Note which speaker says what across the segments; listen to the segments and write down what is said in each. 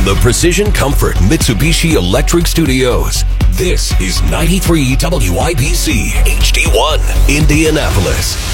Speaker 1: from the Precision Comfort Mitsubishi Electric Studios, this is 93 WIBC HD1, Indianapolis.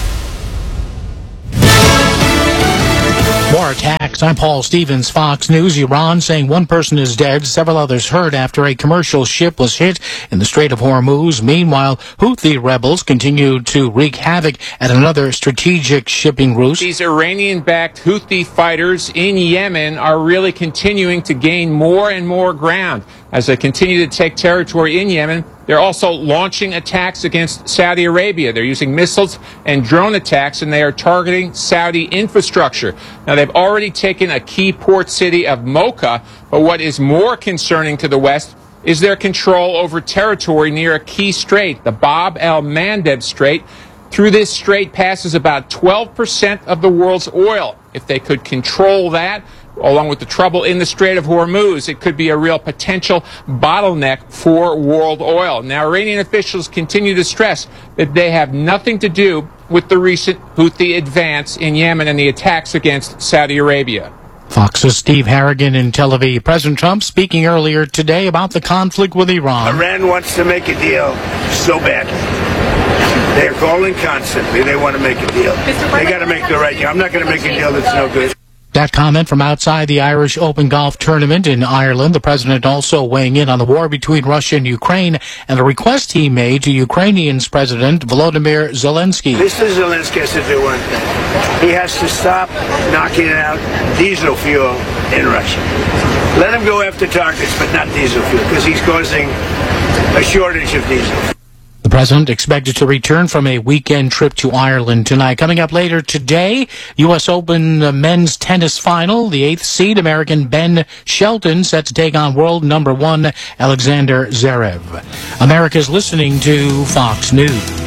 Speaker 2: More attacks. I'm Paul Stevens, Fox News. Iran saying one person is dead, several others hurt after a commercial ship was hit in the Strait of Hormuz. Meanwhile, Houthi rebels continue to wreak havoc at another strategic shipping route.
Speaker 3: These Iranian-backed Houthi fighters in Yemen are really continuing to gain more and more ground. As they continue to take territory in Yemen, they're also launching attacks against Saudi Arabia. They're using missiles and drone attacks, and they are targeting Saudi infrastructure. Now, they've already taken a key port city of Mocha, but what is more concerning to the West is their control over territory near a key strait, the Bab el-Mandeb Strait. Through this strait passes about 12% of the world's oil. If they could control that, along with the trouble in the Strait of Hormuz, it could be a real potential bottleneck for world oil. Now, Iranian officials continue to stress that they have nothing to do with the recent Houthi advance in Yemen and the attacks against Saudi Arabia.
Speaker 2: Fox's Steve Harrigan in Tel Aviv. President Trump speaking earlier today about the conflict with Iran.
Speaker 4: Iran wants to make a deal so badly. They're calling constantly. They want to make a deal. They got to make the right deal. I'm not going to make a deal that's no good.
Speaker 2: That comment from outside the Irish Open Golf Tournament in Ireland. The president also weighing in on the war between Russia and Ukraine and a request he made to Ukrainian's President Volodymyr Zelensky.
Speaker 4: Mr. Zelensky has to do one thing. He has to stop knocking out diesel fuel in Russia. Let him go after targets, but not diesel fuel, because he's causing a shortage of diesel.
Speaker 2: The president expected to return from a weekend trip to Ireland tonight. Coming up later today, U.S. Open men's tennis final. The 8th seed American Ben Shelton set to take on world number 1 Alexander Zverev. America's listening to Fox News.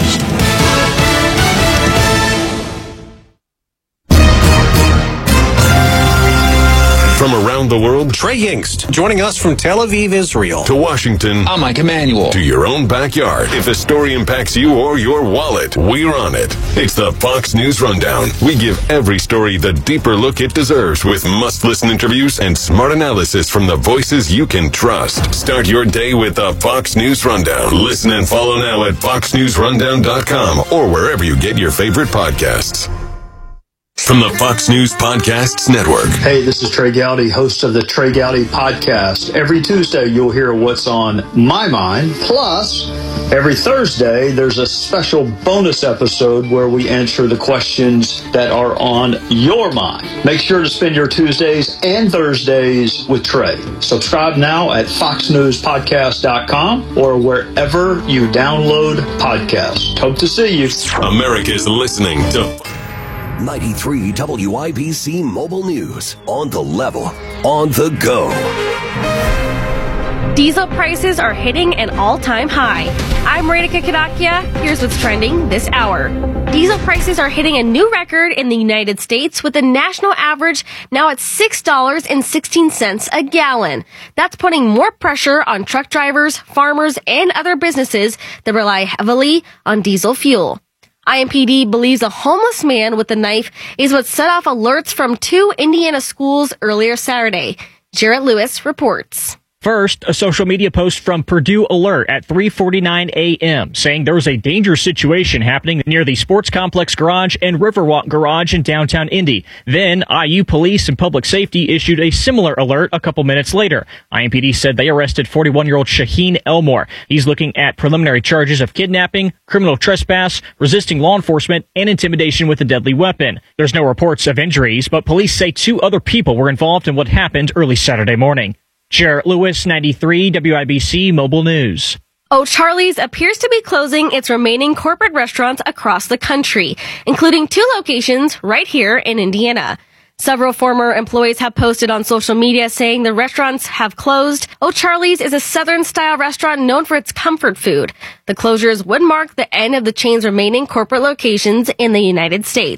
Speaker 1: From around the world,
Speaker 5: Trey Yingst, joining us from Tel Aviv, Israel.
Speaker 1: to Washington,
Speaker 5: I'm Mike Emanuel.
Speaker 1: to your own backyard. If a story impacts you or your wallet, we're on it. It's the Fox News Rundown. We give every story the deeper look it deserves with must-listen interviews and smart analysis from the voices you can trust. Start your day with the Fox News Rundown. Listen and follow now at foxnewsrundown.com or wherever you get your favorite podcasts. From the Fox News Podcasts Network.
Speaker 6: Hey, this is Trey Gowdy, host of the Trey Gowdy Podcast. Every Tuesday, you'll hear what's on my mind. Plus, every Thursday, there's a special bonus episode where we answer the questions that are on your mind. Make sure to spend your Tuesdays and Thursdays with Trey. Subscribe now at foxnewspodcast.com or wherever you download podcasts. Hope to see you.
Speaker 1: America's listening to 93 WIBC Mobile News. On the level, on the go.
Speaker 7: Diesel prices are hitting an all-time high. I'm Radhika Kadakia. Here's what's trending this hour. Diesel prices are hitting a new record in the United States with the national average now at $6.16 a gallon. That's putting more pressure on truck drivers, farmers, and other businesses that rely heavily on diesel fuel. IMPD believes a homeless man with a knife is what set off alerts from 2 Indiana schools earlier Saturday. Jarrett Lewis reports.
Speaker 8: First, a social media post from Purdue Alert at 3:49 a.m. saying there was a dangerous situation happening near the Sports Complex Garage and Riverwalk Garage in downtown Indy. Then, IU Police and Public Safety issued a similar alert a couple minutes later. IMPD said they arrested 41-year-old Shaheen Elmore. He's looking at preliminary charges of kidnapping, criminal trespass, resisting law enforcement, and intimidation with a deadly weapon. There's no reports of injuries, but police say 2 other people were involved in what happened early Saturday morning. Jarrett Lewis, 93 WIBC Mobile News.
Speaker 7: O'Charley's appears to be closing its remaining corporate restaurants across the country, including 2 locations right here in Indiana. Several former employees have posted on social media saying the restaurants have closed. O'Charley's is a Southern-style restaurant known for its comfort food. The closures would mark the end of the chain's remaining corporate locations in the United States.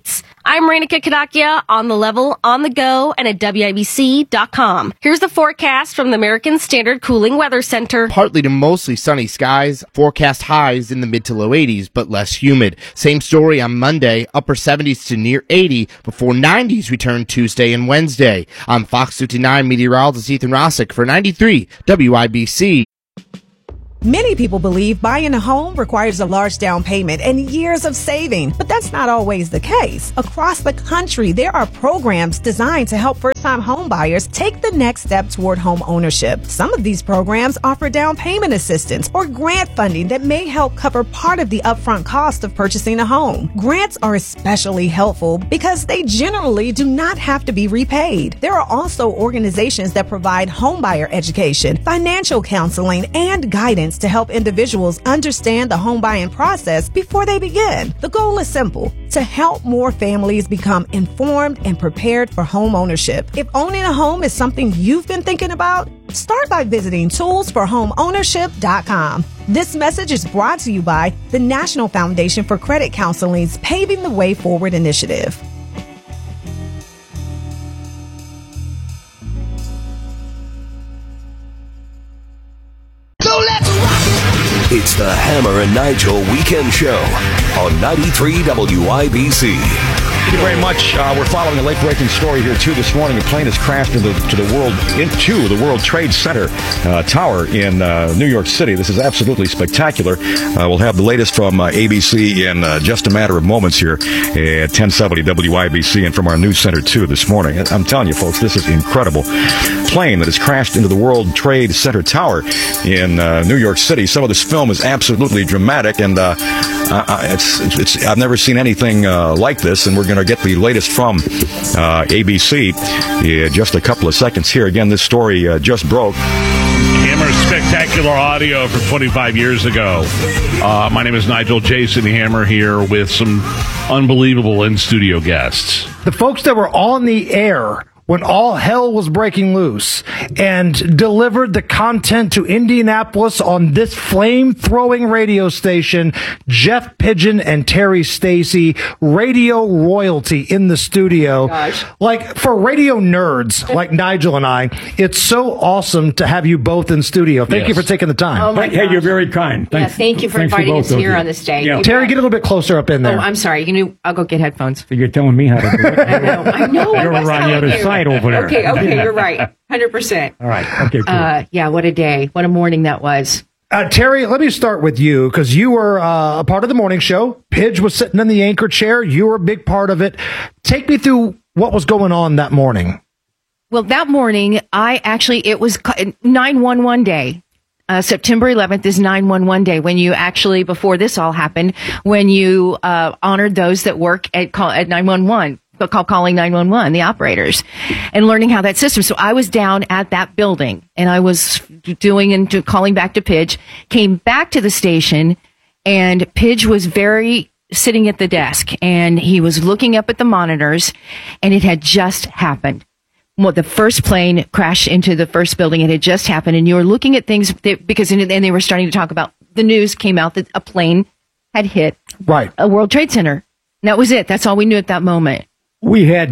Speaker 7: I'm Renika Kadakia, on the level, on the go, and at WIBC.com. Here's the forecast from the American Standard Cooling Weather Center.
Speaker 9: Partly to mostly sunny skies, forecast highs in the mid to low 80s, but less humid. Same story on Monday, upper 70s to near 80, before 90s return Tuesday and Wednesday. I'm Fox 59 meteorologist Ethan Rossick for 93 WIBC.
Speaker 10: Many people believe buying a home requires a large down payment and years of saving, but that's not always the case. Across the country, there are programs designed to help first-time home buyers take the next step toward home ownership. Some of these programs offer down payment assistance or grant funding that may help cover part of the upfront cost of purchasing a home. Grants are especially helpful because they generally do not have to be repaid. There are also organizations that provide homebuyer education, financial counseling, and guidance to help individuals understand the home buying process before they begin. The goal is simple: to help more families become informed and prepared for home ownership. If owning a home is something you've been thinking about, start by visiting toolsforhomeownership.com. This message is brought to you by the National Foundation for Credit Counseling's Paving the Way Forward initiative.
Speaker 11: It's the Hammer and Nigel Weekend Show on 93 WIBC.
Speaker 12: Thank you very much. We're following a late-breaking story here, too, this morning. A plane has crashed into the World Trade Center tower in New York City. This is absolutely spectacular. We'll have the latest from ABC in just a matter of moments here at 1070 WIBC and from our news center, too, this morning. I'm telling you, folks, this is incredible. Plane that has crashed into the World Trade Center tower in New York City. Some of this film is absolutely dramatic, and I've never seen anything like this, and we're going to get the latest from ABC in just a couple of seconds here. Again, this story just broke.
Speaker 13: Hammer's spectacular audio from 25 years ago. My name is Nigel Jason Hammer here with some unbelievable in-studio guests.
Speaker 14: The folks that were on the air when all hell was breaking loose and delivered the content to Indianapolis on this flame-throwing radio station, Jeff Pigeon and Terry Stacy, radio royalty in the studio.
Speaker 15: Gosh.
Speaker 14: Like, for radio nerds like Nigel and I, it's so awesome to have you both in studio. Thank you for taking the time.
Speaker 15: Oh my
Speaker 12: Hey, you're very kind. Thanks,
Speaker 15: thank you for inviting us here on this day.
Speaker 12: Yeah.
Speaker 14: Terry, get a little bit closer up in there.
Speaker 15: Oh, I'm sorry. I'll go get headphones.
Speaker 12: So you're telling me how to do it?
Speaker 15: I know.
Speaker 12: You're around the other side over there.
Speaker 15: Okay, you're right. 100%.
Speaker 12: All right. Okay, cool.
Speaker 15: Yeah, what a day. What a morning that was.
Speaker 14: Terry, let me start with you, because you were a part of the morning show. Pidge was sitting in the anchor chair. You were a big part of it. Take me through what was going on that morning.
Speaker 15: Well, that morning, it was 911 day. September 11th is 911 day, when you actually, before this all happened, when you honored those that work at 911. Calling 911, the operators, and learning how that system. So I was down at that building, and I was calling back to Pidge, came back to the station, and Pidge was sitting at the desk, and he was looking up at the monitors, and it had just happened. Well, the first plane crashed into the first building. It had just happened, and you were looking at things because they were starting to talk about, the news came out that a plane had hit a World Trade Center. And that was it. That's all we knew at that moment.
Speaker 12: We had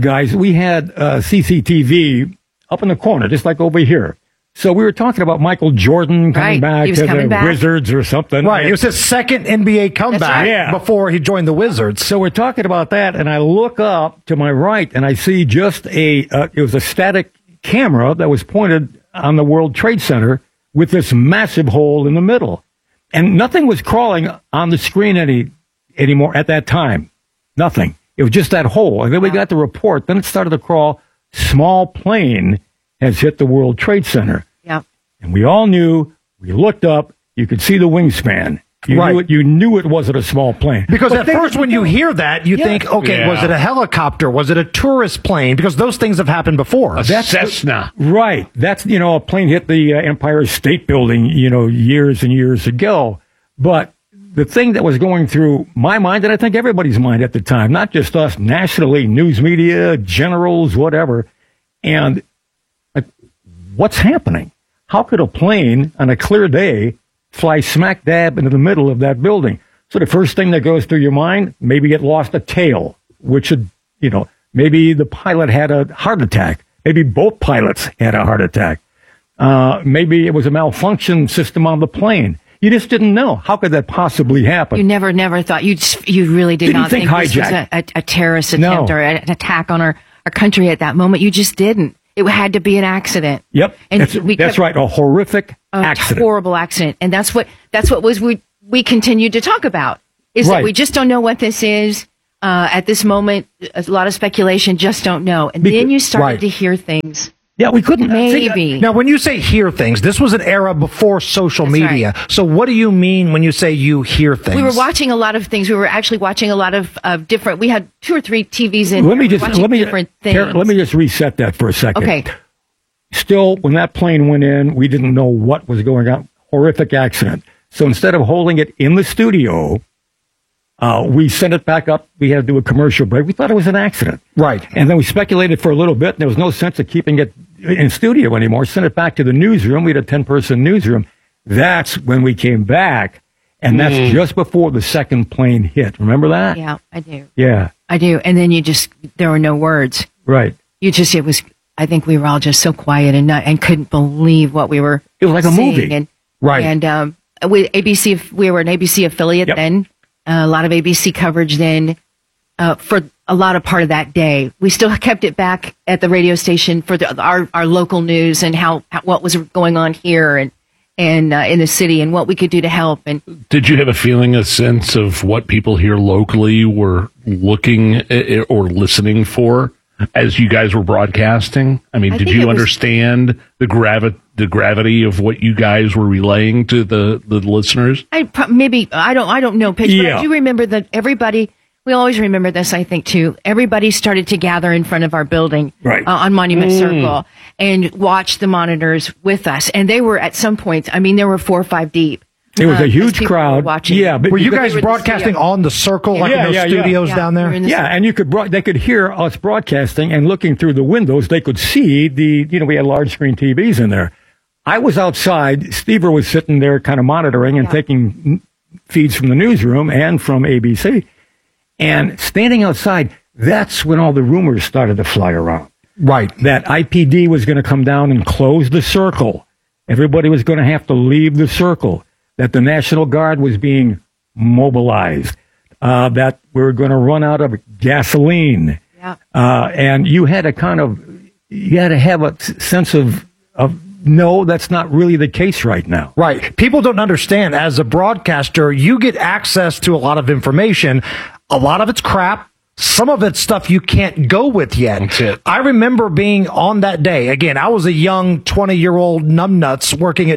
Speaker 12: CCTV up in the corner, just like over here. So we were talking about Michael Jordan coming back to the Wizards or something.
Speaker 14: Right. It was his second NBA comeback before he joined the Wizards.
Speaker 12: So we're talking about that, and I look up to my right, and I see just it was a static camera that was pointed on the World Trade Center with this massive hole in the middle. And nothing was crawling on the screen anymore at that time. Nothing. It was just that hole. And then we got the report. Then it started to crawl. Small plane has hit the World Trade Center.
Speaker 15: Yeah.
Speaker 12: And we all knew. We looked up. You could see the wingspan. You knew it wasn't a small plane.
Speaker 14: Because at first when you hear that, you think, okay, was it a helicopter? Was it a tourist plane? Because those things have happened before.
Speaker 13: That's Cessna.
Speaker 12: Right. That's, a plane hit the Empire State Building, years and years ago. But the thing that was going through my mind, and I think everybody's mind at the time, not just us, nationally, news media, generals, whatever, and what's happening? How could a plane on a clear day fly smack dab into the middle of that building? So the first thing that goes through your mind, maybe it lost a tail, which would, maybe the pilot had a heart attack. Maybe both pilots had a heart attack. Maybe it was a malfunction system on the plane. You just didn't know. How could that possibly happen?
Speaker 15: You never thought. You really didn't not think this was a terrorist attempt or an attack on our country at that moment. You just didn't. It had to be an accident.
Speaker 12: Yep. And that's right. A horrific accident.
Speaker 15: A horrible accident. And that's what we continued to talk about, is that we just don't know what this is. At this moment, a lot of speculation, just don't know. And then you started to hear things.
Speaker 12: Yeah, we couldn't.
Speaker 15: Maybe.
Speaker 14: Now, when you say hear things, this was an era before social media. Right. So what do you mean when you say you hear things?
Speaker 15: We were watching a lot of things. We were actually watching a lot of different. We had 2 or 3 TVs in.
Speaker 12: Let me just reset that for a second.
Speaker 15: Okay.
Speaker 12: Still, when that plane went in, we didn't know what was going on. Horrific accident. So instead of holding it in the studio, we sent it back up. We had to do a commercial break. We thought it was an accident.
Speaker 14: Right.
Speaker 12: And then we speculated for a little bit, and there was no sense of keeping it in studio anymore. Sent it back to the newsroom. We had a 10-person newsroom. That's when we came back, and that's just before the second plane hit. Remember that?
Speaker 15: Yeah, I do.
Speaker 12: Yeah.
Speaker 15: I do. And then there were no words.
Speaker 12: Right.
Speaker 15: I think we were all just so quiet and couldn't believe what we were
Speaker 12: It was like a movie.
Speaker 15: And,
Speaker 14: right.
Speaker 15: And we were an ABC affiliate then. A lot of ABC coverage then for a lot of part of that day. We still kept it back at the radio station for our local news and what was going on here and in the city and what we could do to help. And
Speaker 13: did you have a sense of what people here locally were looking or listening for as you guys were broadcasting? I mean, did you understand the gravity of what you guys were relaying to the listeners?
Speaker 15: I don't know, Pitch, but I do remember that everybody, we always remember this, I think, too. Everybody started to gather in front of our building on Monument Circle and watch the monitors with us. And they were, at some points, there were 4 or 5 deep.
Speaker 12: It was a huge crowd.
Speaker 15: Watching.
Speaker 12: Yeah, but
Speaker 14: were you guys broadcasting on the Circle, like in those studios down there?
Speaker 12: And they could hear us broadcasting, and looking through the windows, they could see we had large screen TVs in there. I was outside. Stever was sitting there kind of monitoring and taking feeds from the newsroom and from ABC. And standing outside, that's when all the rumors started to fly around.
Speaker 14: Right.
Speaker 12: That IPD was going to come down and close the Circle. Everybody was going to have to leave the Circle. That the National Guard was being mobilized. That we were going to run out of gasoline.
Speaker 15: Yeah.
Speaker 12: And you had to have a sense of no, that's not really the case right now.
Speaker 14: Right. People don't understand. As a broadcaster, you get access to a lot of information. A lot of it's crap. Some of it's stuff you can't go with yet.
Speaker 13: That's it.
Speaker 14: I remember being on that day. Again, I was a young 20-year-old numbnuts working at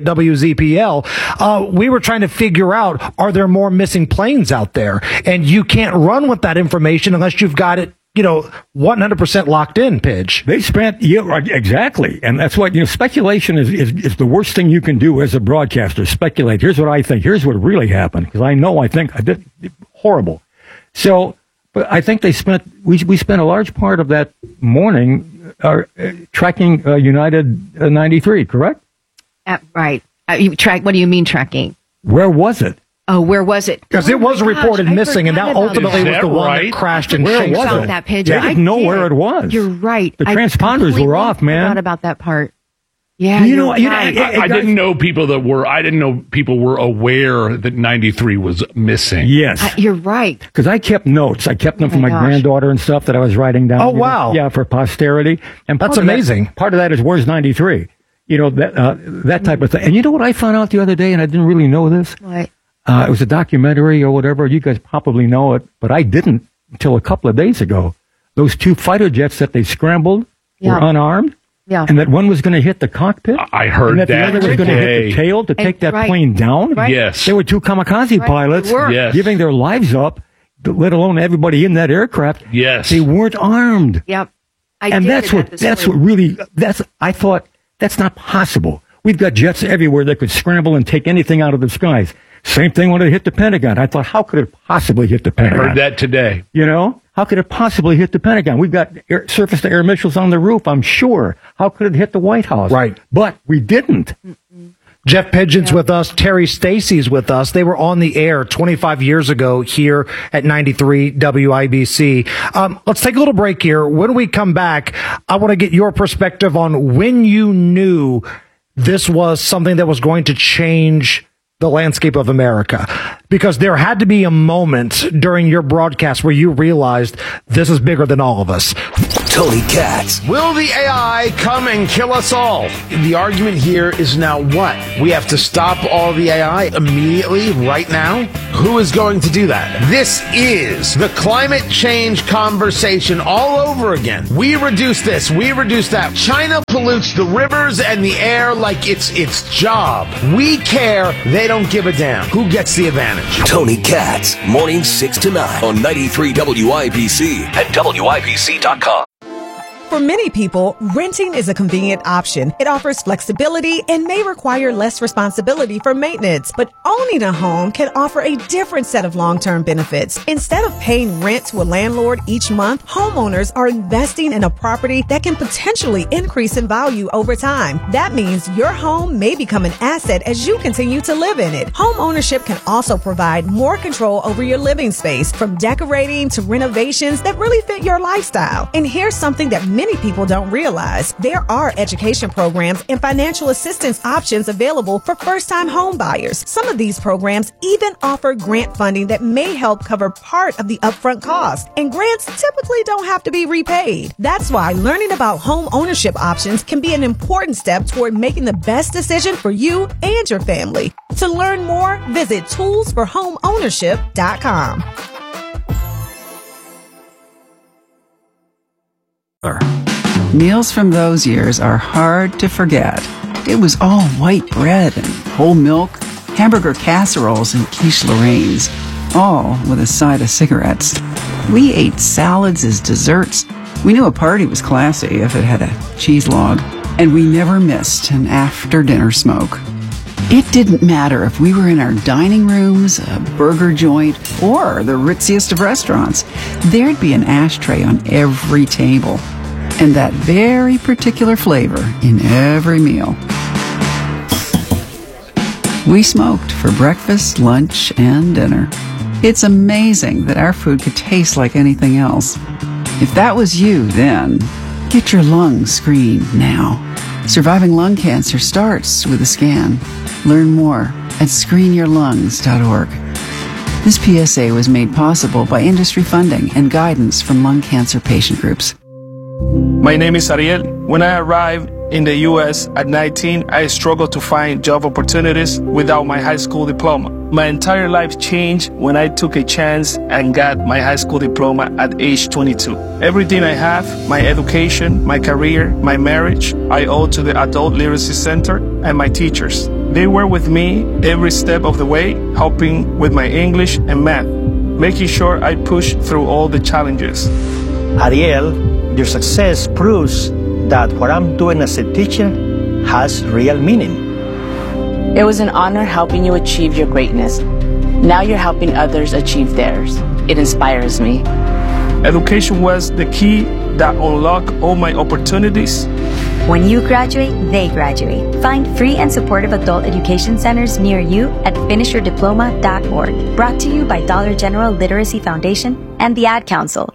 Speaker 14: WZPL. We were trying to figure out, are there more missing planes out there? And you can't run with that information unless you've got it 100% locked in, Pidge.
Speaker 12: They spent, exactly. And that's what, speculation is the worst thing you can do as a broadcaster. Speculate. Here's what I think. Here's what really happened. Because I did horrible. So, but I think we spent a large part of that morning tracking United 93, correct?
Speaker 15: Right. What do you mean tracking?
Speaker 12: Where was it?
Speaker 15: Oh, where was it?
Speaker 14: Because it was reported missing, and that ultimately was the one that crashed and
Speaker 12: where
Speaker 14: chased
Speaker 12: was
Speaker 14: it.
Speaker 15: That page.
Speaker 12: I didn't know where it was.
Speaker 15: You're right.
Speaker 12: The transponders were off, man.
Speaker 15: I forgot about that part. Yeah,
Speaker 13: I didn't know people were aware that 93 was missing.
Speaker 12: Yes,
Speaker 15: you're right.
Speaker 12: Because I kept notes. I kept them for my granddaughter and stuff that I was writing down.
Speaker 14: Oh wow!
Speaker 12: Yeah, for posterity. And
Speaker 14: that's amazing.
Speaker 12: Part of that is where's 93. That type of thing. And you know what I found out the other day, and I didn't really know this.
Speaker 15: What?
Speaker 12: It was a documentary or whatever. You guys probably know it, but I didn't until a couple of days ago. Those 2 fighter jets that they scrambled were unarmed.
Speaker 15: Yeah.
Speaker 12: And that one was going to hit the cockpit.
Speaker 13: I heard
Speaker 12: and that. The other was going to hit the tail to take that plane down.
Speaker 15: Right.
Speaker 13: Yes.
Speaker 12: There were 2 kamikaze pilots giving their lives up, let alone everybody in that aircraft.
Speaker 13: Yes.
Speaker 12: They weren't armed.
Speaker 15: Yep.
Speaker 12: I thought, that's not possible. We've got jets everywhere that could scramble and take anything out of the skies. Same thing when it hit the Pentagon. I thought, how could it possibly hit the Pentagon?
Speaker 13: I heard that today.
Speaker 12: How could it possibly hit the Pentagon? We've got surface-to-air missiles on the roof, I'm sure. How could it hit the White House?
Speaker 14: Right.
Speaker 12: But we didn't.
Speaker 14: Jeff Pidgeon's with us. Terry Stacy's with us. They were on the air 25 years ago here at 93 WIBC. Let's take a little break here. When we come back, I want to get your perspective on when you knew this was something that was going to change the landscape of America, because there had to be a moment during your broadcast where you realized this is bigger than all of us.
Speaker 11: Tony Katz.
Speaker 16: Will the AI come and kill us all? The argument here is now what? We have to stop all the AI immediately, right now? Who is going to do that? This is the climate change conversation all over again. We reduce this, we reduce that. China pollutes the rivers and the air like it's its job. We care, they don't give a damn. Who gets the advantage?
Speaker 11: Tony Katz, mornings 6 to 9 on 93 WIBC at WIBC.com.
Speaker 10: For many people, renting is a convenient option. It offers flexibility and may require less responsibility for maintenance. But owning a home can offer a different set of long-term benefits. Instead of paying rent to a landlord each month, homeowners are investing in a property that can potentially increase in value over time. That means your home may become an asset as you continue to live in it. Home ownership can also provide more control over your living space, from decorating to renovations that really fit your lifestyle. And here's something that many people don't realize. There are education programs and financial assistance options available for first-time home buyers. Some of these programs even offer grant funding that may help cover part of the upfront cost. And grants typically don't have to be repaid. That's why learning about home ownership options can be an important step toward making the best decision for you and your family. To learn more, visit toolsforhomeownership.com.
Speaker 17: Meals from those years are hard to forget. It was all white bread and whole milk, hamburger casseroles and quiche Lorraines, all with a side of cigarettes. We ate salads as desserts. We knew a party was classy if it had a cheese log, and we never missed an after-dinner smoke. It didn't matter if we were in our dining rooms, a burger joint, or the ritziest of restaurants. There'd be an ashtray on every table, and that very particular flavor in every meal. We smoked for breakfast, lunch, and dinner. It's amazing that our food could taste like anything else. If that was you then, get your lungs screened now. Surviving lung cancer starts with a scan. Learn more at screenyourlungs.org. This PSA was made possible by industry funding and guidance from lung cancer patient groups.
Speaker 18: My name is Ariel. When I arrived in the U.S. at 19, I struggled to find job opportunities without my high school diploma. My entire life changed when I took a chance and got my high school diploma at age 22. Everything I have, my education, my career, my marriage, I owe to the Adult Literacy Center and my teachers. They were with me every step of the way, helping with my English and math, making sure I pushed through all the challenges.
Speaker 19: Ariel, your success proves that what I'm doing as a teacher has real meaning.
Speaker 20: It was an honor helping you achieve your greatness. Now you're helping others achieve theirs. It inspires me.
Speaker 18: Education was the key that unlocked all my opportunities.
Speaker 21: When you graduate, they graduate. Find free and supportive adult education centers near you at finishyourdiploma.org. Brought to you by Dollar General Literacy Foundation and the Ad Council.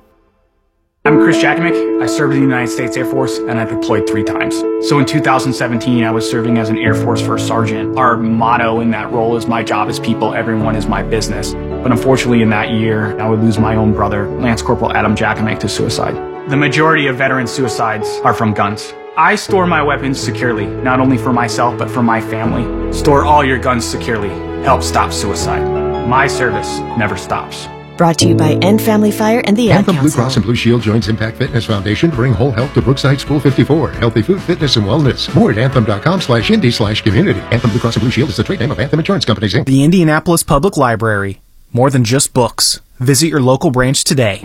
Speaker 22: I'm Chris Jakimick. I served in the United States Air Force and I deployed 3 times. So in 2017, I was serving as an Air Force First Sergeant. Our motto in that role is my job is people, everyone is my business. But unfortunately in that year, I would lose my own brother, Lance Corporal Adam Jakimick, to suicide. The majority of veteran suicides are from guns. I store my weapons securely, not only for myself, but for my family. Store all your guns securely. Help stop suicide. My service never stops.
Speaker 23: Brought to you by End Family Fire and the Ad
Speaker 24: Anthem
Speaker 23: Council.
Speaker 24: Blue Cross and Blue Shield Joints Impact Fitness Foundation bring whole health to Brookside School 54. Healthy food, fitness, and wellness. More at anthem.com/indy/community. Anthem Blue Cross and Blue Shield is the trade name of Anthem Insurance Companies, Inc.
Speaker 25: The Indianapolis Public Library. More than just books. Visit your local branch today.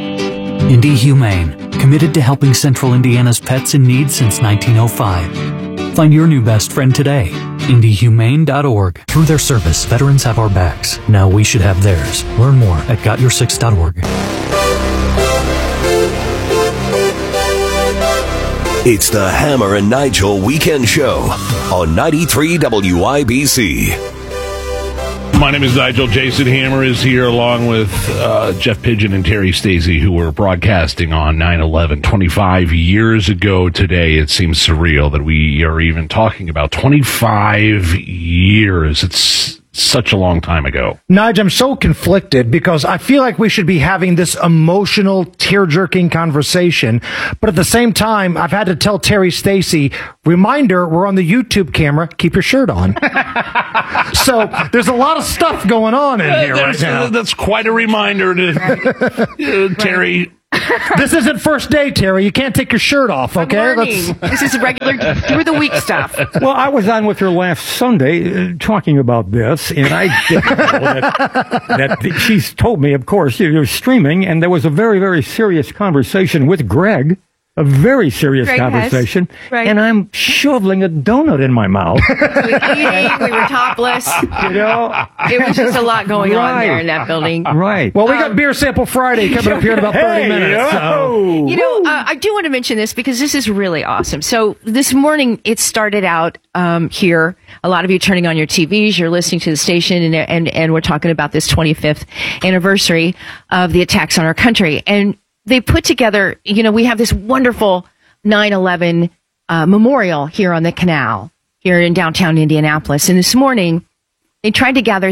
Speaker 26: Indy Humane. Committed to helping Central Indiana's pets in need since 1905. Find your new best friend today. IndyHumane.org. Through their service, veterans have our backs. Now we should have theirs. Learn more at GotYour6.org.
Speaker 11: It's the Hammer and Nigel Weekend Show on 93 WIBC.
Speaker 13: My name is Nigel. Jason Hammer is here along with Jeff Pigeon and Terry Stacey, who were broadcasting on 9/11 25 years ago today. It seems surreal that we are even talking about 25 years. It's such a long time ago.
Speaker 14: Nigel, I'm so conflicted because I feel like we should be having this emotional, tear-jerking conversation. But at the same time, I've had to tell Terry Stacey, reminder, we're on the YouTube camera, keep your shirt on. So there's a lot of stuff going on in here right now.
Speaker 13: That's quite a reminder to Terry.
Speaker 14: This isn't first day, Terry. You can't take your shirt off, okay?
Speaker 15: This is regular through the week stuff.
Speaker 1: Well, I was on with her last Sunday talking about this, and I didn't know that she's told me, of course, you're streaming, and there was a very, very serious conversation with Greg. A very serious conversation,
Speaker 15: right.
Speaker 1: And I'm shoveling a donut in my mouth.
Speaker 15: We were topless.
Speaker 1: You know,
Speaker 15: it was just a lot going on there in that building.
Speaker 1: Right.
Speaker 14: Well, we got Beer Sample Friday coming up here in about 30 minutes. So.
Speaker 15: You know, I do want to mention this because this is really awesome. So this morning, it started out here. A lot of you turning on your TVs, you're listening to the station, and we're talking about this 25th anniversary of the attacks on our country. And they put together, you know, we have this wonderful 9/11 memorial here on the canal, here in downtown Indianapolis. And this morning, they tried to gather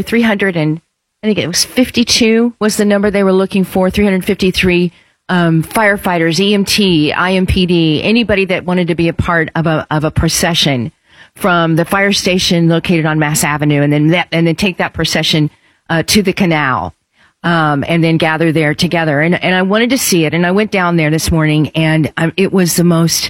Speaker 15: 52 was the number they were looking for, 353 firefighters, EMT, IMPD, anybody that wanted to be a part of a procession from the fire station located on Mass Avenue, and then take that procession to the canal. And then gather there together. And I wanted to see it. And I went down there this morning, and it was the most,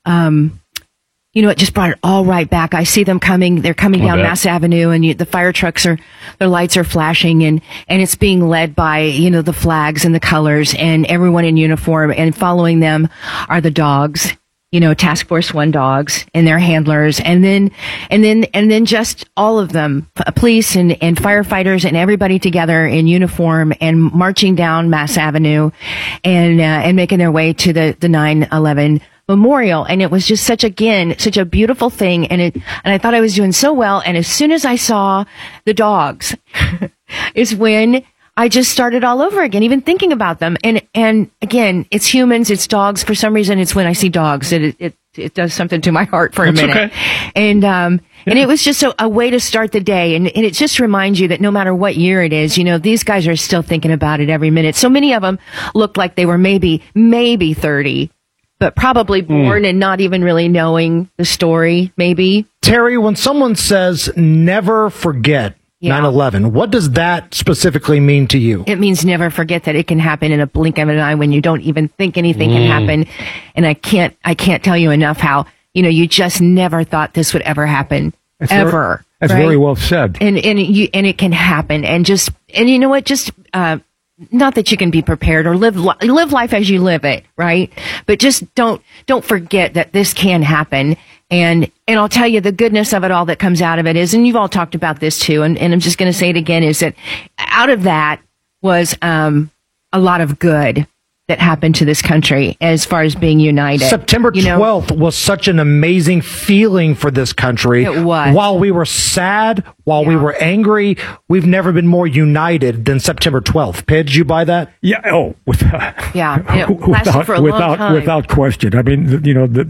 Speaker 15: it just brought it all right back. I see them coming. They're coming down Mass Avenue, and the fire trucks their lights are flashing, and it's being led by, the flags and the colors and everyone in uniform, and following them are the dogs. Task Force 1 dogs and their handlers, and then just all of them, police and firefighters and everybody together in uniform and marching down Mass Avenue and making their way to the 9/11 memorial. And it was just such a beautiful thing. And I thought I was doing so well. And as soon as I saw the dogs is when I just started all over again, even thinking about them. And again, it's humans, it's dogs. For some reason, it's when I see dogs that it does something to my heart for a minute. Okay. And it was just a way to start the day. And it just reminds you that no matter what year it is, these guys are still thinking about it every minute. So many of them looked like they were maybe 30, but probably born and not even really knowing the story, maybe.
Speaker 14: Terry, when someone says never forget 9/11, what does that specifically mean to you?
Speaker 15: It means never forget that it can happen in a blink of an eye when you don't even think anything can happen. And I can't tell you enough how, you just never thought this would ever happen.
Speaker 1: That's
Speaker 15: ever.
Speaker 1: That's
Speaker 15: right?
Speaker 1: very well said.
Speaker 15: And it can happen. And you know what? Just, not that you can be prepared or live life as you live it, right? But just don't forget that this can happen. And I'll tell you the goodness of it all that comes out of it is, and you've all talked about this too, and I'm just going to say it again, is that out of that was a lot of good that happened to this country as far as being united.
Speaker 14: September 12th was such an amazing feeling for this country.
Speaker 15: It was.
Speaker 14: While we were sad, while we were angry, we've never been more united than September 12th. Pidge, did you buy that?
Speaker 1: Yeah. Oh,
Speaker 15: it lasted for a long time.
Speaker 1: Without question. I mean,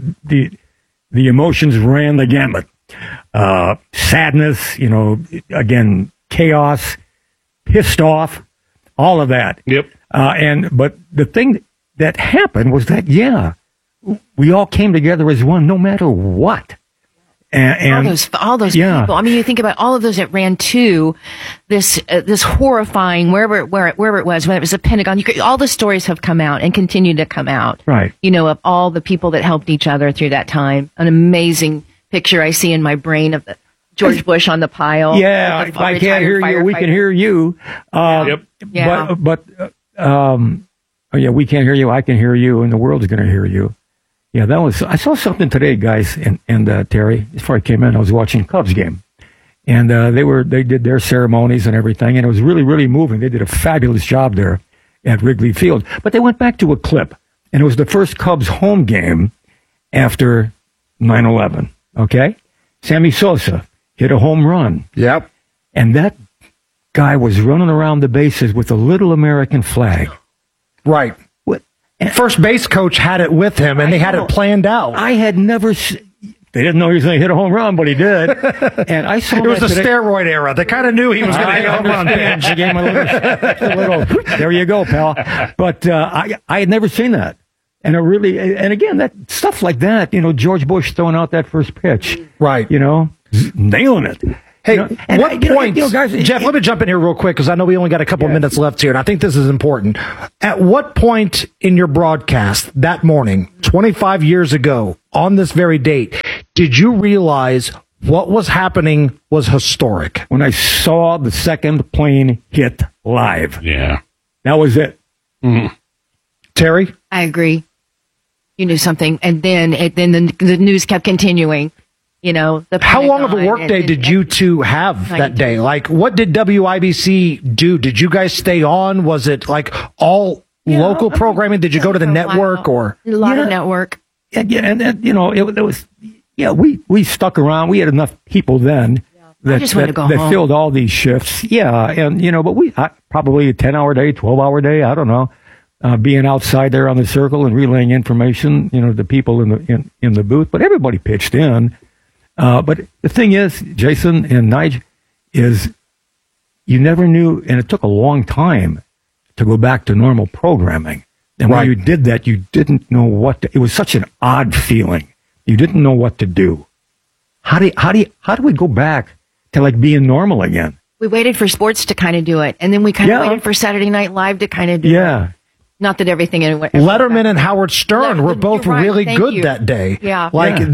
Speaker 1: the emotions ran the gamut. Sadness, again, chaos, pissed off, all of that.
Speaker 13: Yep.
Speaker 1: But the thing that happened was that, we all came together as one, no matter what. And
Speaker 15: all those people. I mean, you think about all of those that ran to this horrifying wherever it was, whether it was the Pentagon. All the stories have come out and continue to come out.
Speaker 1: Right.
Speaker 15: Of all the people that helped each other through that time. An amazing picture I see in my brain of George Bush on the pile.
Speaker 1: Yeah, if I can't hear you, we can hear you.
Speaker 15: Yep.
Speaker 1: But we can't hear you, I can hear you, and the world's going to hear you. Yeah, I saw something today, guys, and Terry, before I came in, I was watching Cubs game. And they did their ceremonies and everything, and it was really, really moving. They did a fabulous job there at Wrigley Field. But they went back to a clip, and it was the first Cubs home game, after 9/11. Okay, Sammy Sosa hit a home run.
Speaker 14: Yep,
Speaker 1: and that guy was running around the bases with a little American flag.
Speaker 14: Right. First base coach had it with him, and they had it planned out.
Speaker 1: I had never. They didn't know he was going to hit a home run, but he did. And I saw
Speaker 14: it was
Speaker 1: that
Speaker 14: the
Speaker 1: today.
Speaker 14: Steroid era. They kind of knew he was going to hit a home run.
Speaker 1: She gave him a little, there you go, pal. But I had never seen that. And again, that stuff like that, George Bush throwing out that first pitch.
Speaker 14: Right.
Speaker 1: Nailing it.
Speaker 14: Hey, what point, guys, Jeff, let me jump in here real quick because I know we only got a couple of minutes left here, and I think this is important. At what point in your broadcast that morning, 25 years ago, on this very date, did you realize what was happening was historic?
Speaker 1: When I saw the second plane hit live.
Speaker 13: Yeah.
Speaker 1: That was it.
Speaker 13: Mm-hmm.
Speaker 14: Terry?
Speaker 15: I agree. You knew something, and then the news kept continuing.
Speaker 14: How long of a workday did you two have that day? Like, what did WIBC do? Did you guys stay on? Was it like all local programming? Did you go to the network or
Speaker 15: a lot of network?
Speaker 1: Yeah, and it was. Yeah, we stuck around. We had enough people then that filled all these shifts. Yeah, and but we probably a 10-hour day, 12-hour day. I don't know. Being outside there on the circle and relaying information, to people in the booth, but everybody pitched in. But the thing is, Jason and Nige, is you never knew, and it took a long time to go back to normal programming. And when you did that, you didn't know it was such an odd feeling. You didn't know what to do. How do we go back to like being normal again?
Speaker 15: We waited for sports to kind of do it, and then we kind of waited for Saturday Night Live to kind of do it. Not that everything.
Speaker 14: Letterman and Howard Stern were both really good that day.
Speaker 15: Yeah.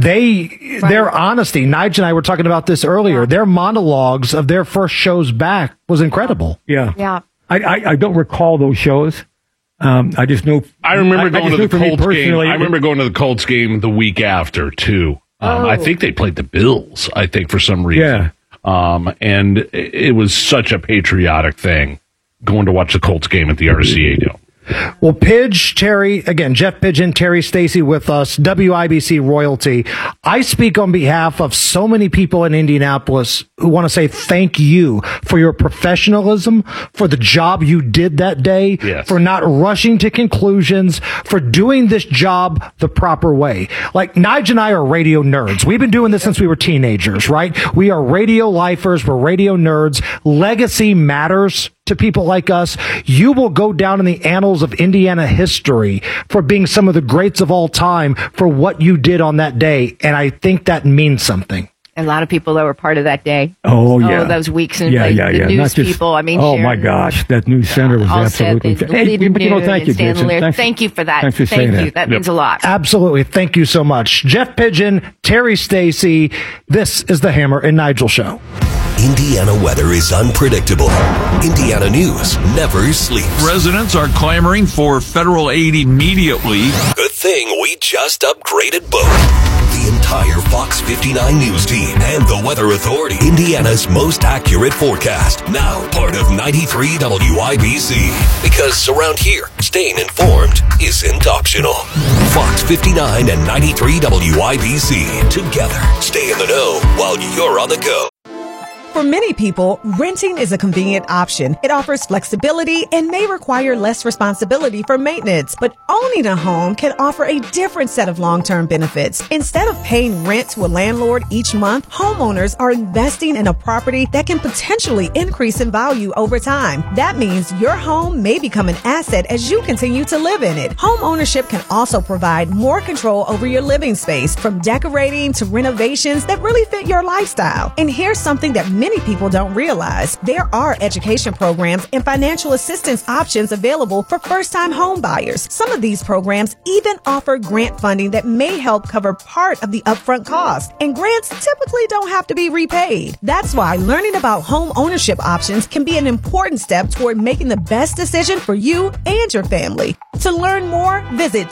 Speaker 14: Their honesty. Nige and I were talking about this earlier. Their monologues of their first shows back was incredible.
Speaker 1: Yeah.
Speaker 15: Yeah.
Speaker 1: I don't recall those shows. I just know.
Speaker 13: I remember going to the Colts game. I remember going to the Colts game the week after too. I think they played the Bills. I think for some reason. Yeah. And it was such a patriotic thing going to watch the Colts game at the RCA Dome.
Speaker 14: Well, Pidge, Terry, again, Jeff Pidgeon, Terry Stacy with us, WIBC royalty. I speak on behalf of so many people in Indianapolis who want to say thank you for your professionalism, for the job you did that day, for not rushing to conclusions, for doing this job the proper way. Like, Nige and I are radio nerds. We've been doing this since we were teenagers, right? We are radio lifers. We're radio nerds. Legacy matters to people like us. You will go down in the annals of Indiana history for being some of the greats of all time for what you did on that day. And I think that means something.
Speaker 15: A lot of people that were part of that day.
Speaker 1: Oh, yeah.
Speaker 15: Those weeks. And
Speaker 1: the
Speaker 15: news people. I mean,
Speaker 1: oh, my gosh. That news center was absolutely.
Speaker 15: Thank you, Jason. Thank you for that.
Speaker 1: Thanks for saying that.
Speaker 15: That means a lot.
Speaker 14: Absolutely. Thank you so much. Jeff Pidgeon, Terry Stacy. This is the Hammer and Nigel Show.
Speaker 11: Indiana weather is unpredictable. Indiana news never sleeps.
Speaker 2: Residents are clamoring for federal aid immediately.
Speaker 11: Good thing we just upgraded both. The entire Fox 59 news team and the Weather Authority. Indiana's most accurate forecast. Now part of 93 WIBC. Because around here, staying informed isn't optional. Fox 59 and 93 WIBC. Together, stay in the know while you're on the go.
Speaker 10: For many people, renting is a convenient option. It offers flexibility and may require less responsibility for maintenance. But owning a home can offer a different set of long-term benefits. Instead of paying rent to a landlord each month, homeowners are investing in a property that can potentially increase in value over time. That means your home may become an asset as you continue to live in it. Home ownership can also provide more control over your living space, from decorating to renovations that really fit your lifestyle. And here's something that many people don't realize. There are education programs and financial assistance options available for first-time home buyers. Some of these programs even offer grant funding that may help cover part of the upfront cost. And grants typically don't have to be repaid. That's why learning about home ownership options can be an important step toward making the best decision for you and your family. To learn more, visit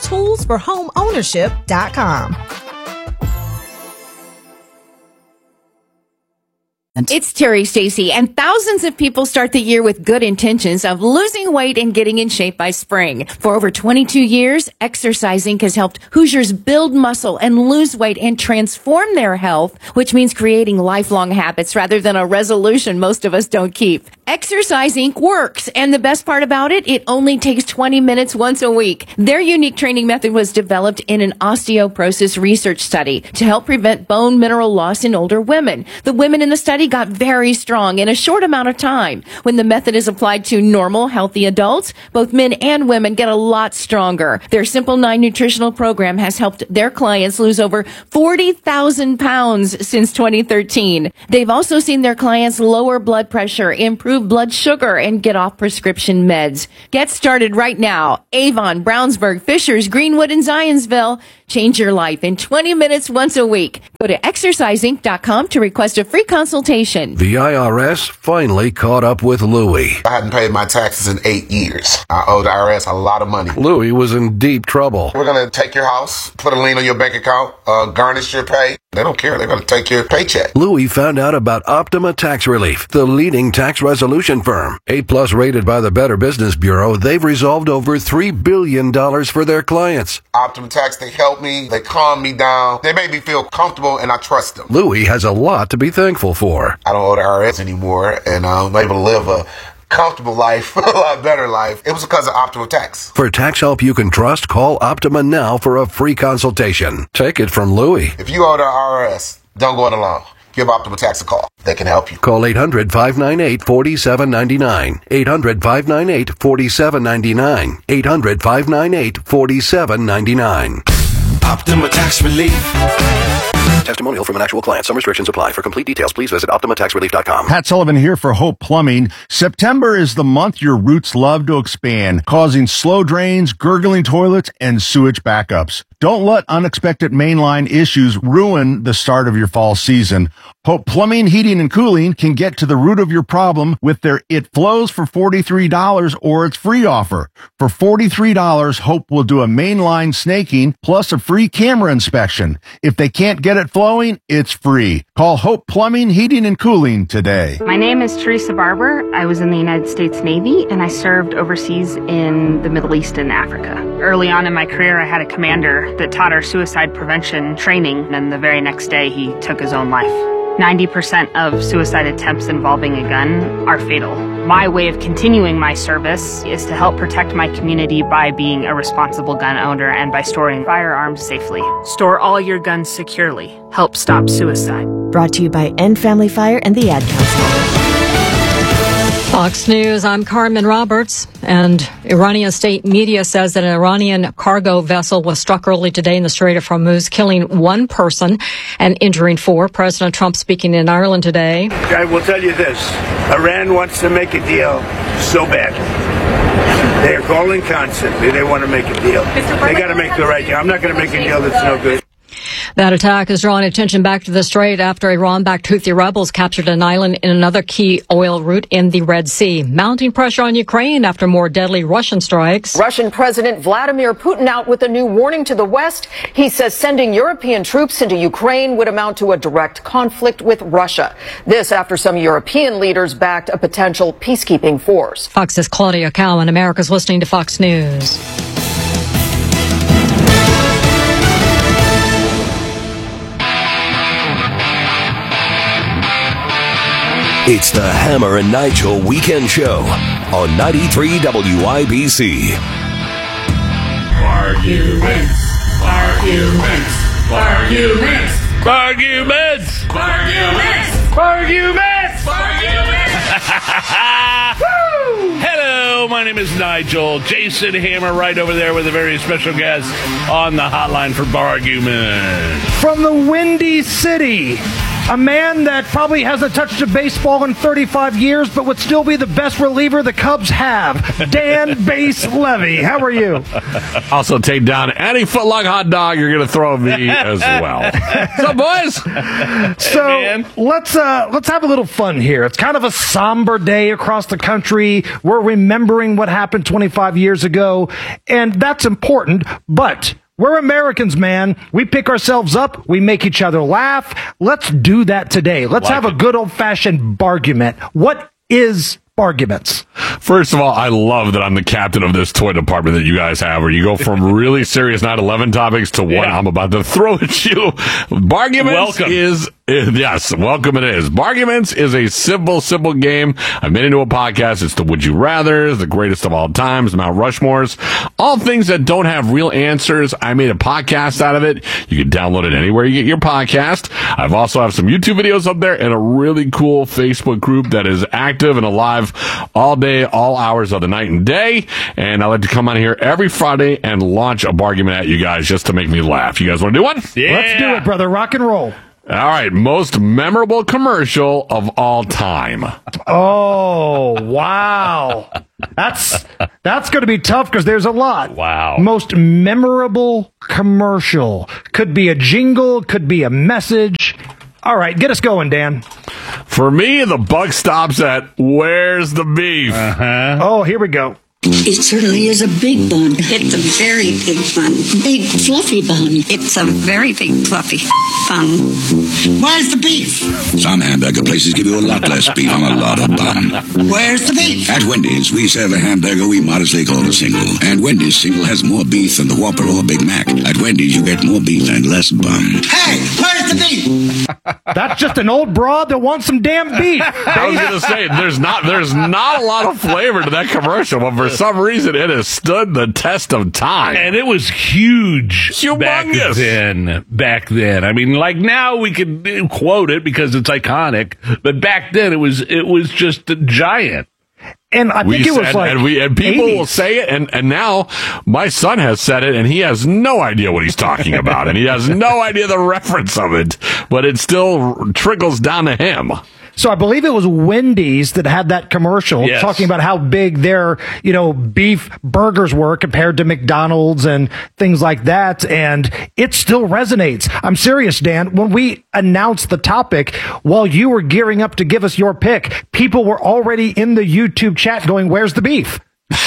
Speaker 10: toolsforhomeownership.com.
Speaker 15: It's Terry Stacy, and thousands of people start the year with good intentions of losing weight and getting in shape by spring. For over 22 years, Exercising has helped Hoosiers build muscle and lose weight and transform their health, which means creating lifelong habits rather than a resolution most of us don't keep. Exercising works, and the best part about it, it only takes 20 minutes once a week. Their unique training method was developed in an osteoporosis research study to help prevent bone mineral loss in older women. The women in the study got very strong in a short amount of time. When the method is applied to normal, healthy adults, both men and women get a lot stronger. Their Simple 9 nutritional program has helped their clients lose over 40,000 pounds since 2013. They've also seen their clients lower blood pressure, improve blood sugar, and get off prescription meds. Get started right now. Avon, Brownsburg, Fishers, Greenwood, and Zionsville. Change your life in 20 minutes once a week. Go to exercising.com to request a free consultation.
Speaker 3: The IRS finally caught up with Louie.
Speaker 4: I hadn't paid my taxes in 8 years. I owe the IRS a lot of money.
Speaker 3: Louie was in deep trouble.
Speaker 4: We're going to take your house, put a lien on your bank account, garnish your pay. They don't care. They're going to take your paycheck.
Speaker 3: Louie found out about Optima Tax Relief, the leading tax resolution firm. A+ rated by the Better Business Bureau, they've resolved over $3 billion for their clients.
Speaker 4: Optima Tax, they help me. They calm me down. They make me feel comfortable, and I trust them.
Speaker 3: Louie has a lot to be thankful for.
Speaker 4: I don't owe the IRS anymore, and I'm able to live a comfortable life, a lot better life. It was because of Optima Tax.
Speaker 3: For tax help you can trust, call Optima now for a free consultation. Take it from Louie.
Speaker 4: If you owe the IRS, don't go it alone. Give Optima Tax a call. They can help you.
Speaker 3: Call 800-598-4799. 800-598-4799. 800-598-4799.
Speaker 11: Optima Tax Relief.
Speaker 3: Testimonial from an actual client. Some restrictions apply. For complete details, please visit OptimaTaxRelief.com.
Speaker 5: Pat Sullivan here for Hope Plumbing. September is the month your roots love to expand, causing slow drains, gurgling toilets, and sewage backups. Don't let unexpected mainline issues ruin the start of your fall season. Hope Plumbing, Heating, and Cooling can get to the root of your problem with their It Flows for $43 or its free offer. For $43, Hope will do a mainline snaking plus a free camera inspection. If they can't get it flowing, it's free. Call Hope Plumbing, Heating, and Cooling today.
Speaker 6: My name is Teresa Barber. I was in the United States Navy, and I served overseas in the Middle East and Africa. Early on in my career, I had a commander that taught our suicide prevention training, and the very next day, he took his own life. 90% of suicide attempts involving a gun are fatal. My way of continuing my service is to help protect my community by being a responsible gun owner and by storing firearms safely. Store all your guns securely. Help stop suicide.
Speaker 23: Brought to you by End Family Fire and the Ad Council.
Speaker 7: Fox News, I'm Carmen Roberts, and Iranian state media says that an Iranian cargo vessel was struck early today in the Strait of Hormuz, killing one person and injuring four. President Trump speaking in Ireland today.
Speaker 8: I will tell you this, Iran wants to make a deal so badly. They're calling constantly. They want to make a deal. They got to make the right deal. I'm not going to make a deal that's no good.
Speaker 7: That attack is drawing attention back to the Strait after Iran-backed Houthi rebels captured an island in another key oil route in the Red Sea. Mounting pressure on Ukraine after more deadly Russian strikes.
Speaker 27: Russian President Vladimir Putin out with a new warning to the West. He says sending European troops into Ukraine would amount to a direct conflict with Russia. This after some European leaders backed a potential peacekeeping force.
Speaker 7: Fox's Claudia Cowan. America's listening to Fox News.
Speaker 11: It's the Hammer and Nigel Weekend Show on 93 WIBC.
Speaker 2: Arguments. Hello, my name is Nigel. Jason Hammer right over there with a very special guest on the hotline for Bargument.
Speaker 14: From the Windy City, a man that probably hasn't touched a baseball in 35 years, but would still be the best reliever the Cubs have, Dan Base Levy. How are you?
Speaker 28: Also, take down any footlong hot dog you're going to throw at me as well. What's up, boys?
Speaker 14: So let's have a little fun here. It's kind of a somber day across the country. We're remembering what happened 25 years ago, and that's important, but We're Americans, man. We pick ourselves up. We make each other laugh. Let's do that today. Let's have a good old-fashioned bargument. What is arguments?
Speaker 28: First of all, I love that I'm the captain of this toy department that you guys have, where you go from really serious 9/11 topics to what I'm about to throw at you. Barguments welcome it is. Barguments is a simple game. I made into a podcast. It's the Would You Rather, the greatest of all times, Mount Rushmores, all things that don't have real answers. I made a podcast out of it. You can download it anywhere you get your podcast. I've also have some YouTube videos up there and a really cool Facebook group that is active and alive all day, all hours of the night and day. And I like to come on here every Friday and launch a bargument at you guys just to make me laugh. You guys want to do one?
Speaker 14: Yeah. Let's do it, brother. Rock and roll.
Speaker 28: All right. Most memorable commercial of all time.
Speaker 14: Oh, wow. That's going to be tough because there's a lot.
Speaker 28: Wow.
Speaker 14: Most memorable commercial. Could be a jingle, could be a message. All right, get us going, Dan.
Speaker 28: For me, the buck stops at Where's the Beef?
Speaker 14: Oh, here we go.
Speaker 9: It certainly is a big bun. It's a very big bun. Big, fluffy bun. It's a very big, fluffy bun. Where's the beef?
Speaker 12: Some hamburger places give you a lot less beef on a lot of bun.
Speaker 9: Where's the beef?
Speaker 12: At Wendy's, we serve a hamburger we modestly call a single. And Wendy's single has more beef than the Whopper or Big Mac. At Wendy's, you get more beef and less bun.
Speaker 9: Hey, where's the beef?
Speaker 14: That's just an old broad that wants some damn beef.
Speaker 28: I was going to say, there's not a lot of flavor to that commercial, but for some reason it has stood the test of time.
Speaker 2: And it was huge.
Speaker 28: Humongous.
Speaker 2: Back then. I mean, like now we can quote it because it's iconic, but back then it was just a giant.
Speaker 14: And I think it was
Speaker 28: and people
Speaker 14: 80s.
Speaker 28: will say it, and now my son has said it, and he has no idea what he's talking about, and he has no idea the reference of it, but it still trickles down to him.
Speaker 14: So I believe it was Wendy's that had that commercial talking about how big their, beef burgers were compared to McDonald's and things like that. And it still resonates. I'm serious, Dan. When we announced the topic, while you were gearing up to give us your pick, people were already in the YouTube chat going, "Where's the beef?"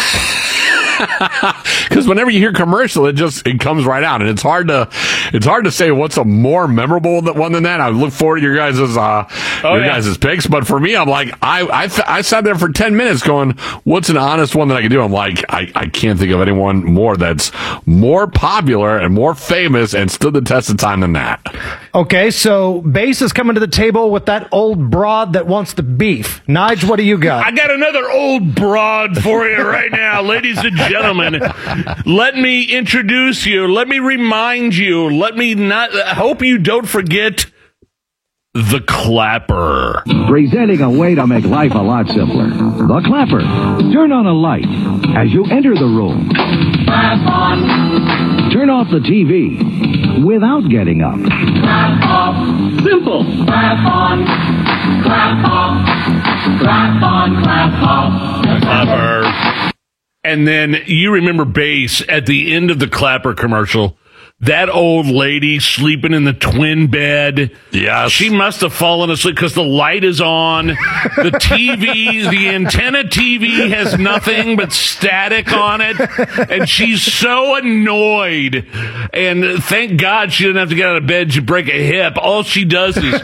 Speaker 28: Because whenever you hear commercial, it comes right out, and it's hard to say what's a more memorable one than that. I look forward to your guys' picks, but for me, I'm like, I sat there for 10 minutes going, what's an honest one that I can do? I'm like, I can't think of anyone more that's more popular and more famous and stood the test of time than that.
Speaker 14: Okay, so Bass is coming to the table with that old broad that wants the beef. Nige, what do you got?
Speaker 2: I got another old broad for you right now, ladies and gentlemen. Let me introduce you. Let me remind you. I hope you don't forget the Clapper.
Speaker 16: Presenting a way to make life a lot simpler. The Clapper. Turn on a light as you enter the room.
Speaker 17: Clap on.
Speaker 16: Turn off the TV without getting up.
Speaker 17: Clap off.
Speaker 16: Simple.
Speaker 17: Clap on. Clap off. Clap on. Clap off. The
Speaker 2: Clapper. And then you remember Bass at the end of the Clapper commercial. That old lady sleeping in the twin bed.
Speaker 28: Yes.
Speaker 2: She must have fallen asleep because the light is on. The TV, the antenna TV has nothing but static on it. And she's so annoyed. And thank God she didn't have to get out of bed to break a hip. All she does is,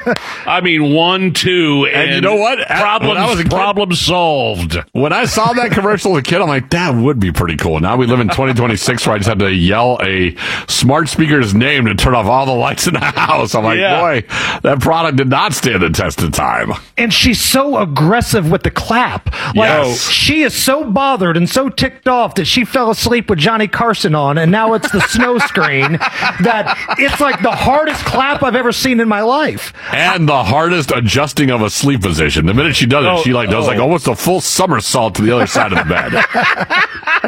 Speaker 2: 1, 2.
Speaker 28: And you know what?
Speaker 2: Problem solved.
Speaker 28: When I saw that commercial as a kid, I'm like, that would be pretty cool. Now we live in 2026 where I just have to yell a smart speaker's name to turn off all the lights in the house. I'm like, boy, that product did not stand the test of time.
Speaker 14: And she's so aggressive with the clap. She is so bothered and so ticked off that she fell asleep with Johnny Carson on, and now it's the snow screen, that it's like the hardest clap I've ever seen in my life.
Speaker 28: And the hardest adjusting of a sleep position. The minute she does it, she does almost a full somersault to the other side of the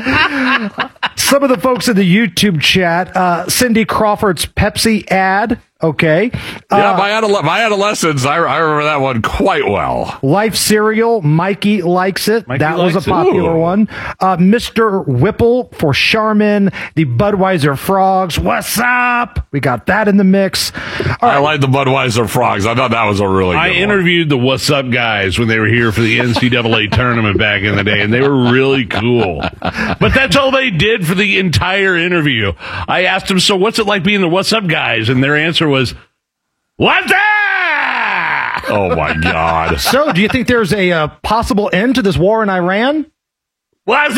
Speaker 14: bed. Some of the folks in the YouTube chat, Cindy Crawford's Pepsi ad. Okay.
Speaker 28: My adolescence, I remember that one quite well.
Speaker 14: Life cereal, Mikey likes it.
Speaker 28: Mikey
Speaker 14: that was a
Speaker 28: likes it.
Speaker 14: popular
Speaker 28: Ooh.
Speaker 14: one. Mr. Whipple for Charmin, the Budweiser Frogs. What's up? We got that in the mix.
Speaker 28: I like the Budweiser Frogs. I thought that was a really good
Speaker 2: I
Speaker 28: one.
Speaker 2: interviewed the What's Up guys when they were here for the NCAA tournament back in the day, and they were really cool. But that's all they did for the entire interview. I asked them, so what's it like being the What's Up guys? And their answer was, what's that?
Speaker 28: Oh, my God.
Speaker 14: So, do you think there's a possible end to this war in Iran?
Speaker 2: What's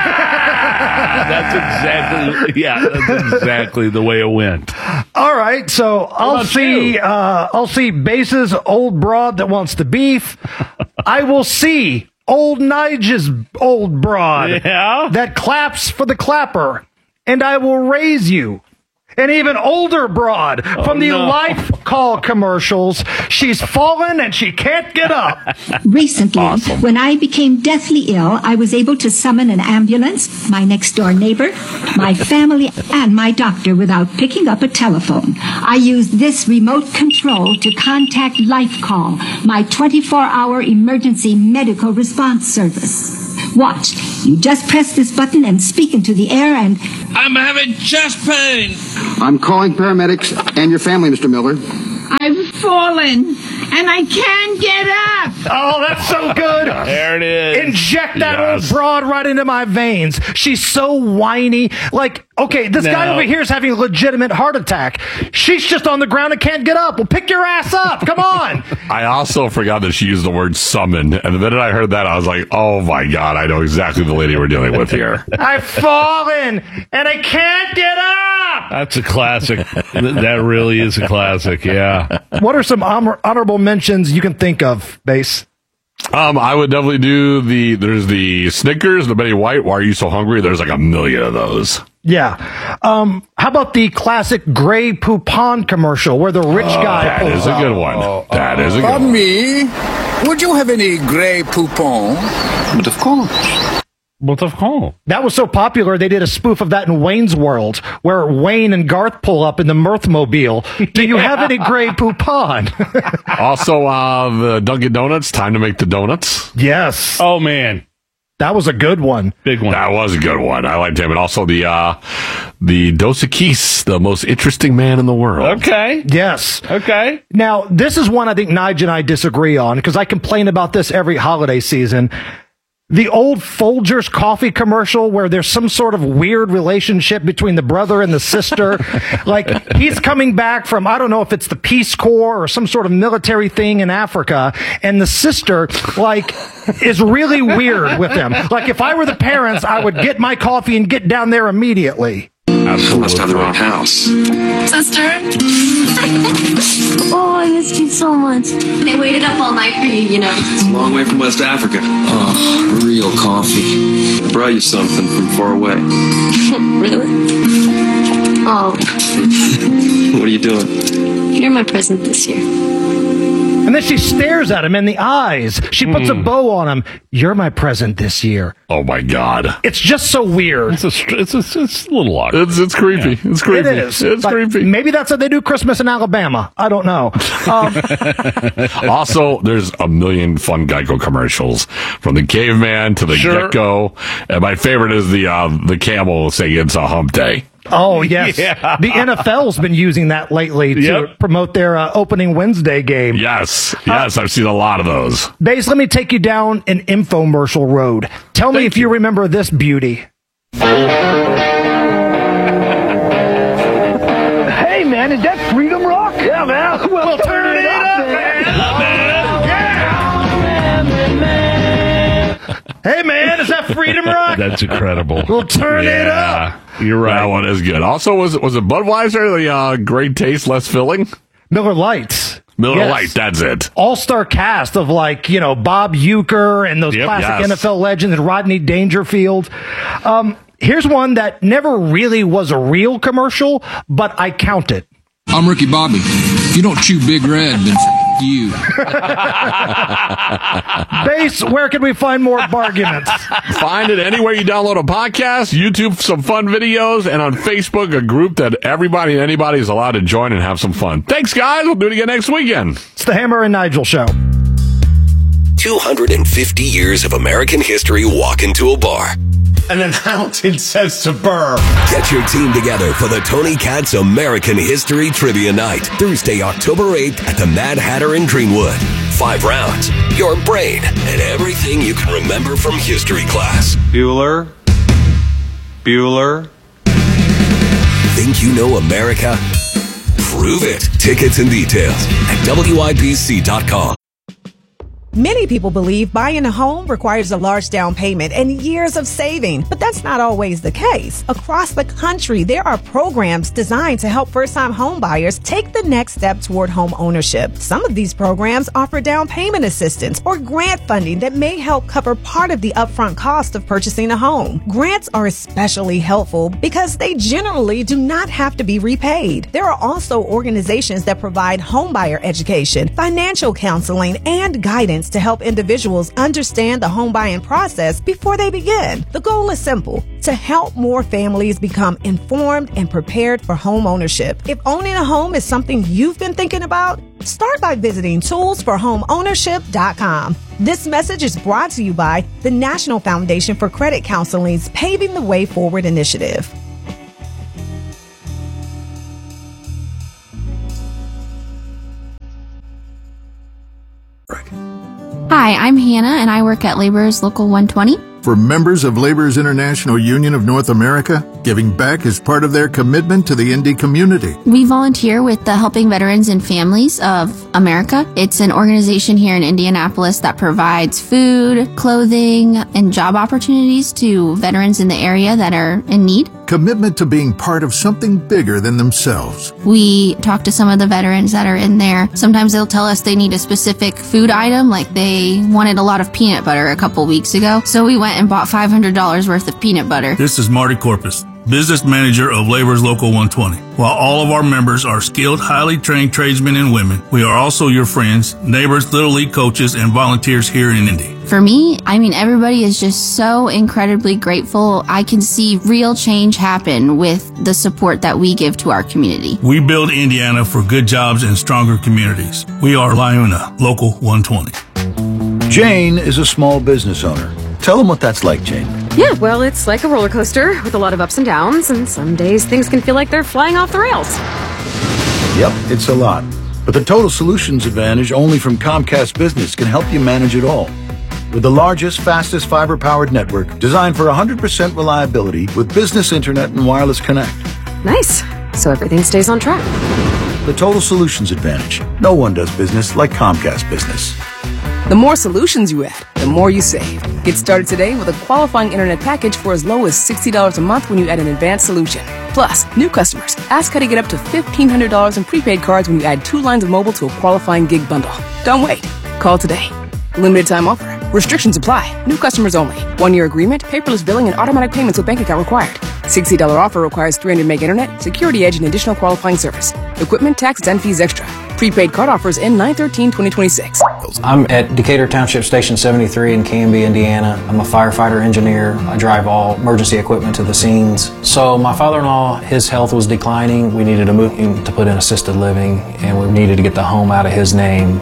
Speaker 2: that? That's exactly the way it went.
Speaker 14: All right, so I'll see Base's old broad that wants the beef. I will see old Nigel's old broad that claps for the clapper, and I will raise you. An even older broad from the Life Call commercials. She's fallen and she can't get up.
Speaker 18: Recently, when I became deathly ill, I was able to summon an ambulance, my next door neighbor, my family, and my doctor without picking up a telephone. I used this remote control to contact Life Call, my 24-hour emergency medical response service. Watch. You just press this button and speak into the air and...
Speaker 19: I'm having chest pain.
Speaker 20: I'm calling paramedics and your family, Mr. Miller.
Speaker 18: I've fallen and I can't get up.
Speaker 14: Oh, that's so good.
Speaker 2: There it is.
Speaker 14: Inject that old broad right into my veins. She's so whiny. Like, okay, this guy over here is having a legitimate heart attack. She's just on the ground and can't get up. Well, pick your ass up. Come on.
Speaker 28: I also forgot that she used the word summon. And the minute I heard that, I was like, oh, my God, I know exactly the lady we're dealing with here.
Speaker 14: I've fallen and I can't get up.
Speaker 2: That's a classic. That really is a classic, yeah.
Speaker 14: What are some honorable mentions you can think of, Base?
Speaker 28: I would definitely do there's the Snickers, the Betty White, Why Are You So Hungry? There's like a million of those.
Speaker 14: Yeah. How about the classic Grey Poupon commercial where the rich guy pulls
Speaker 28: That is a good one. That is a good
Speaker 21: Pardon
Speaker 28: one.
Speaker 21: me, would you have any Grey Poupon? But of course.
Speaker 2: What of course?
Speaker 14: That was so popular, they did a spoof of that in Wayne's World, where Wayne and Garth pull up in the Mirthmobile. Do you have any Grey Poupon?
Speaker 28: Also, the Dunkin' Donuts, Time to Make the Donuts.
Speaker 14: Yes.
Speaker 2: Oh, man.
Speaker 14: That was a good one.
Speaker 2: Big one.
Speaker 28: That was a good one. I liked him. And also the Dos Equis, the most interesting man in the world.
Speaker 2: Okay.
Speaker 14: Yes.
Speaker 2: Okay.
Speaker 14: Now, this is one I think Nigel and I disagree on, because I complain about this every holiday season. The old Folgers coffee commercial where there's some sort of weird relationship between the brother and the sister. Like, he's coming back from, I don't know if it's the Peace Corps or some sort of military thing in Africa, and the sister, like, is really weird with him. Like, if I were the parents, I would get my coffee and get down there immediately.
Speaker 20: Absolutely. Must have the wrong house.
Speaker 18: Sister? Oh, I missed you so much. They waited up all night for you, you know.
Speaker 20: It's a long way from West Africa. Oh, real coffee. I brought you something from far away.
Speaker 18: Really? Oh.
Speaker 20: What are you doing?
Speaker 18: You're my present this year.
Speaker 14: And then she stares at him in the eyes. She puts a bow on him. You're my present this year.
Speaker 28: Oh, my God.
Speaker 14: It's just so weird.
Speaker 2: It's a little awkward.
Speaker 28: It's creepy. Yeah. It's creepy.
Speaker 14: It is.
Speaker 28: It's creepy.
Speaker 14: Maybe that's how they do Christmas in Alabama. I don't know.
Speaker 28: Also, there's a million fun Geico commercials, from the caveman to the gecko. And my favorite is the camel saying it's a hump day.
Speaker 14: Oh, yes.
Speaker 2: Yeah.
Speaker 14: The NFL's been using that lately to promote their opening Wednesday game.
Speaker 28: Yes. I've seen a lot of those.
Speaker 14: Baze, let me take you down an infomercial road. Tell me if you remember this beauty.
Speaker 22: Hey, man, is that Freedom Rock? Yeah, man. Well, turn it up, man.
Speaker 14: Hey, man, is that Freedom Rock?
Speaker 2: That's incredible.
Speaker 14: We'll turn it up.
Speaker 2: You're right.
Speaker 28: That one is good. Also, was it Budweiser, the great taste, less filling?
Speaker 14: Miller Lights.
Speaker 28: Miller Lite, that's it.
Speaker 14: All-star cast of, like, you know, Bob Uecker and those classic NFL legends and Rodney Dangerfield. Here's one that never really was a real commercial, but I count it.
Speaker 24: I'm Ricky Bobby. If you don't chew Big Red, then
Speaker 21: you.
Speaker 14: Base, where can we find more Barguments?
Speaker 28: Find it anywhere you download a podcast, YouTube, some fun videos, and on Facebook, a group that everybody and anybody is allowed to join and have some fun. Thanks, guys. We'll do it again next weekend.
Speaker 14: It's the Hammer and Nigel Show.
Speaker 11: 250 years of American history walk into a bar.
Speaker 1: And then Hamilton says to Burr,
Speaker 11: get your team together for the Tony Katz American History Trivia Night, Thursday, October 8th at the Mad Hatter in Greenwood. 5 rounds, your brain, and everything you can remember from history class.
Speaker 4: Bueller.
Speaker 11: Think you know America? Prove it. Tickets and details at WIBC.com.
Speaker 10: Many people believe buying a home requires a large down payment and years of saving, but that's not always the case. Across the country, there are programs designed to help first-time home buyers take the next step toward home ownership. Some of these programs offer down payment assistance or grant funding that may help cover part of the upfront cost of purchasing a home. Grants are especially helpful because they generally do not have to be repaid. There are also organizations that provide homebuyer education, financial counseling, and guidance to help individuals understand the home buying process before they begin. The goal is simple: to help more families become informed and prepared for home ownership. If owning a home is something you've been thinking about, start by visiting toolsforhomeownership.com. This message is brought to you by the National Foundation for Credit Counseling's Paving the Way Forward initiative.
Speaker 13: Hi, I'm Hannah, and I work at Laborers Local 120.
Speaker 15: For members of Laborers International Union of North America, giving back is part of their commitment to the Indy community.
Speaker 13: We volunteer with the Helping Veterans and Families of America. It's an organization here in Indianapolis that provides food, clothing, and job opportunities to veterans in the area that are in need.
Speaker 15: Commitment to being part of something bigger than themselves.
Speaker 13: We talk to some of the veterans that are in there. Sometimes they'll tell us they need a specific food item, like they wanted a lot of peanut butter a couple weeks ago. So we went and bought $500 worth of peanut butter.
Speaker 24: This is Marty Corpus, business manager of Laborers Local 120. While all of our members are skilled, highly trained tradesmen and women, we are also your friends, neighbors, Little League coaches, and volunteers here in Indy.
Speaker 13: For me, everybody is just so incredibly grateful. I can see real change happen with the support that we give to our community.
Speaker 24: We build Indiana for good jobs and stronger communities. We are LIUNA Local 120.
Speaker 25: Jane is a small business owner. Tell them what that's like, Jane.
Speaker 26: Yeah, well, it's like a roller coaster with a lot of ups and downs, and some days things can feel like they're flying off the rails.
Speaker 25: Yep, it's a lot. But the Total Solutions Advantage only from Comcast Business can help you manage it all. With the largest, fastest fiber-powered network designed for 100% reliability with business internet and wireless connect.
Speaker 26: Nice. So everything stays on track.
Speaker 25: The Total Solutions Advantage. No one does business like Comcast Business.
Speaker 29: The more solutions you add, the more you save. Get started today with a qualifying internet package for as low as $60 a month when you add an advanced solution. Plus, new customers, ask how to get up to $1,500 in prepaid cards when you add 2 lines of mobile to a qualifying gig bundle. Don't wait. Call today. Limited time offer. Restrictions apply. New customers only. 1-year agreement, paperless billing, and automatic payments with bank account required. $60 offer requires 300 meg internet, security edge, and additional qualifying service. Equipment, taxes, and fees extra. Prepaid card offers end 9/13/2026.
Speaker 30: I'm at Decatur Township Station 73 in Canby, Indiana. I'm a firefighter engineer. I drive all emergency equipment to the scenes. So my father-in-law, his health was declining. We needed to move him to put in assisted living, and we needed to get the home out of his name.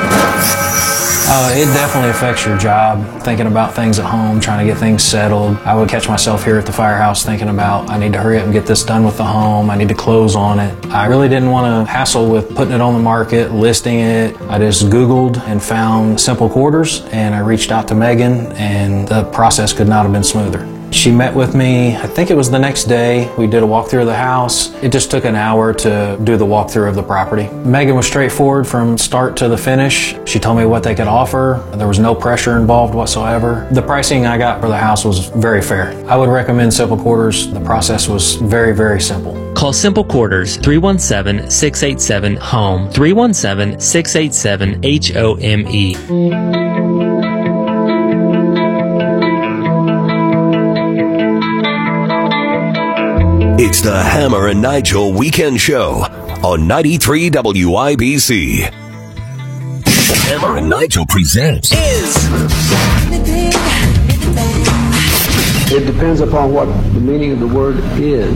Speaker 30: It definitely affects your job, thinking about things at home, trying to get things settled. I would catch myself here at the firehouse thinking about, I need to hurry up and get this done with the home. I need to close on it. I really didn't want to hassle with putting it on the market, listing it. I just Googled and found Simple Quarters, and I reached out to Megan, and the process could not have been smoother. She met with me, I think it was the next day. We did a walkthrough of the house. It just took an hour to do the walkthrough of the property. Megan was straightforward from start to the finish. She told me what they could offer. There was no pressure involved whatsoever. The pricing I got for the house was very fair. I would recommend Simple Quarters. The process was very, very simple.
Speaker 31: Call Simple Quarters 317-687-HOME, 317-687-HOME.
Speaker 11: It's the Hammer and Nigel Weekend Show on 93 WIBC. Hammer and Nigel presents
Speaker 3: It depends upon what the meaning of the word is.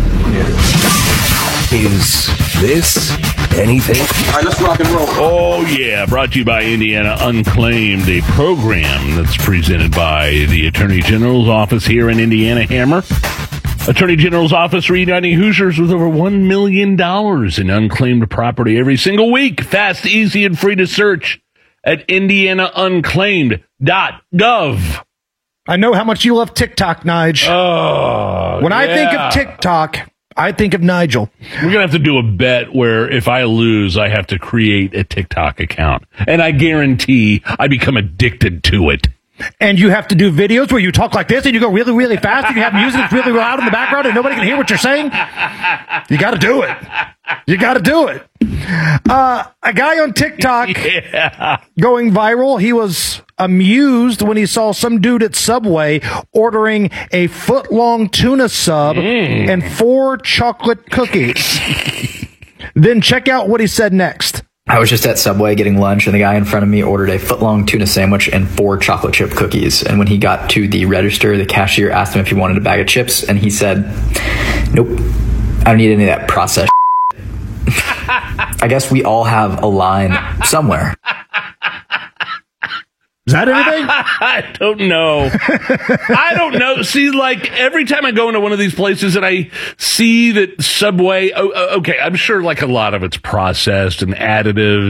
Speaker 11: Is this anything?
Speaker 3: All right, let's rock and roll.
Speaker 2: Oh, yeah. Brought to you by Indiana Unclaimed, a program that's presented by the Attorney General's office here in Indiana. Hammer. Attorney General's office reuniting Hoosiers with over $1 million in unclaimed property every single week. Fast, easy, and free to search at indianaunclaimed.gov.
Speaker 14: I know how much you love TikTok, Nige.
Speaker 2: Oh,
Speaker 14: when I think of TikTok, I think of Nigel.
Speaker 2: We're going to have to do a bet where if I lose, I have to create a TikTok account. And I guarantee I become addicted to it.
Speaker 14: And you have to do videos where you talk like this and you go really, really fast and you have music that's really loud in the background and nobody can hear what you're saying. You got to do it. You got to do it. A guy on TikTok going viral. He was amused when he saw some dude at Subway ordering a foot-long tuna sub and 4 chocolate cookies. Then check out what he said next.
Speaker 4: I was just at Subway getting lunch, and the guy in front of me ordered a foot-long tuna sandwich and 4 chocolate chip cookies. And when he got to the register, the cashier asked him if he wanted a bag of chips, and he said, "Nope, I don't need any of that processed I guess we all have a line somewhere.
Speaker 14: Is that anything?
Speaker 2: I don't know. I don't know. See, like, every time I go into one of these places and I see that Subway, okay, I'm sure like a lot of it's processed and additive.